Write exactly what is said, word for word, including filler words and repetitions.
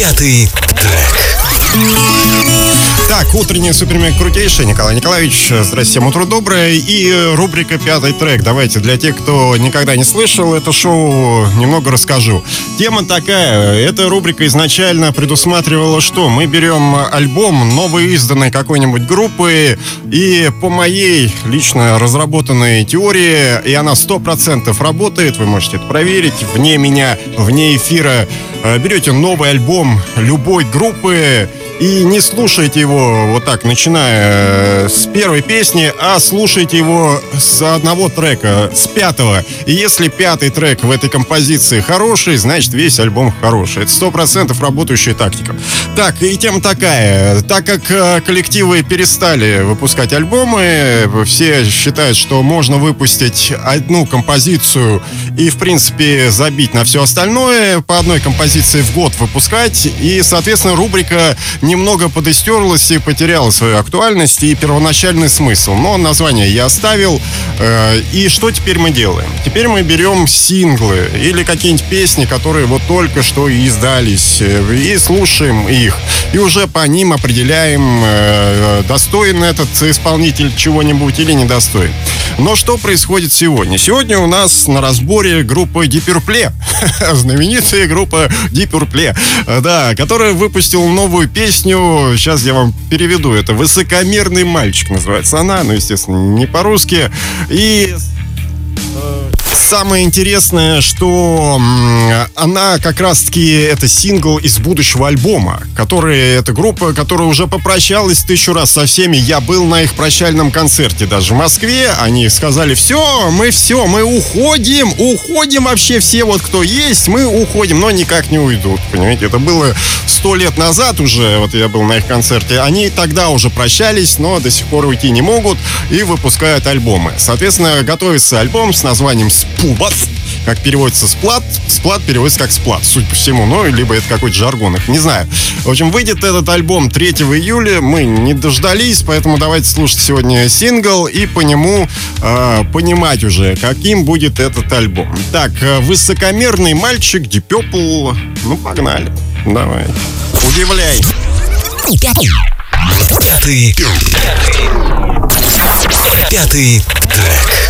Пятый трек. Так, утренний супермег крутейший. Николай Николаевич, здрасте, всем утро доброе. И рубрика «Пятый трек». Давайте, для тех, кто никогда не слышал это шоу, немного расскажу. Тема такая. Эта рубрика изначально предусматривала, что мы берем альбом новый изданной какой-нибудь группы, и по моей лично разработанной теории, и она сто процентов работает, вы можете это проверить, вне меня, вне эфира, берете новый альбом любой группы и не слушайте его вот так, начиная с первой песни, а слушайте его с одного трека, с пятого. И если пятый трек в этой композиции хороший, значит весь альбом хороший. Это сто процентов работающая тактика. Так, и тема такая. Так как коллективы перестали выпускать альбомы, все считают, что можно выпустить одну композицию и, в принципе, забить на все остальное, по одной композиции в год выпускать. И, соответственно, рубрика немного подыстерлась и потеряла свою актуальность и первоначальный смысл. Но название я оставил. Э, и что теперь мы делаем? Теперь мы берем синглы или какие-нибудь песни, которые вот только что издались, и слушаем их. И уже по ним определяем, э, достоин этот исполнитель чего-нибудь или недостоин. Но что происходит сегодня? Сегодня у нас на разборе группа Deep Purple. Знаменитая группа Deep Purple, да, которая выпустила новую песню. Сейчас я вам переведу. Это «Высокомерный мальчик» называется она. Ну, естественно, не по-русски. И самое интересное, что она как раз-таки это сингл из будущего альбома, который, это группа, которая уже попрощалась тысячу раз со всеми. Я был на их прощальном концерте даже в Москве. Они сказали: все, мы все, мы уходим, уходим вообще все, вот кто есть, мы уходим, но никак не уйдут, понимаете. Это было сто лет назад уже, вот я был на их концерте. Они тогда уже прощались, но до сих пор уйти не могут и выпускают альбомы. Соответственно, готовится альбом с названием «Спуват», как переводится «сплат». «Сплат» переводится как «сплат», судя по всему. Ну, либо это какой-то жаргон, их не знаю. В общем, выйдет этот альбом третьего июля. Мы не дождались, поэтому давайте слушать сегодня сингл и по нему э, понимать уже, каким будет этот альбом. Так, «Высокомерный мальчик», Deep Purple. Ну, погнали. Давай. Удивляй. Пятый. Пятый трек.